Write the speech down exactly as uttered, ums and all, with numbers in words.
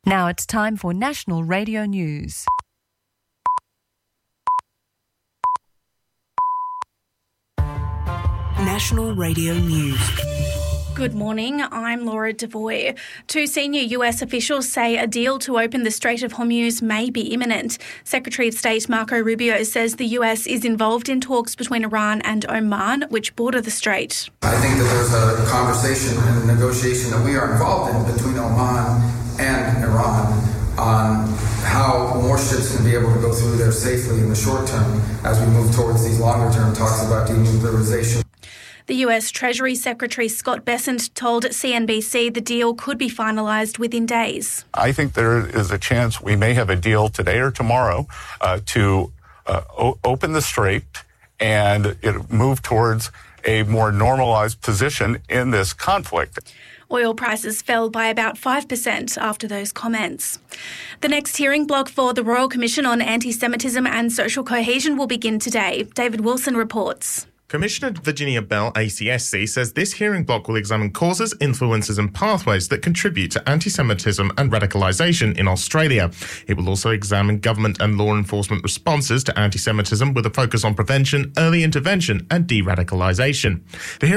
Now it's time for National Radio News. National Radio News. Good morning, I'm Laura Devoy. Two senior U S officials say a deal to open the Strait of Hormuz may be imminent. Secretary of State Marco Rubio says the U S is involved in talks between Iran and Oman, which border the strait. I think that there's a conversation and a negotiation that we are involved in between Oman and Iran on how more ships can be able to go through there safely in the short term as we move towards these longer term talks about denuclearization. The U S Treasury Secretary Scott Bessent told C N B C the deal could be finalised within days. I think there is a chance we may have a deal today or tomorrow uh, to uh, o- open the strait and it move towards a more normalised position in this conflict. Oil prices fell by about five percent after those comments. The next hearing block for the Royal Commission on Anti-Semitism and Social Cohesion will begin today. David Wilson reports. Commissioner Virginia Bell, A C S C, says this hearing block will examine causes, influences and pathways that contribute to anti-Semitism and radicalisation in Australia. It will also examine government and law enforcement responses to anti-Semitism with a focus on prevention, early intervention and de-radicalisation. The